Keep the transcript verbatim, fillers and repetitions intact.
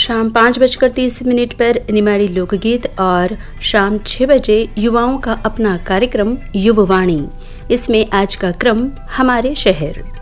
शाम पाँच बजकर तीस मिनट पर निमाड़ी लोकगीत और शाम छह बजे युवाओं का अपना कार्यक्रम युववाणी। इसमें आज का क्रम हमारे शहर।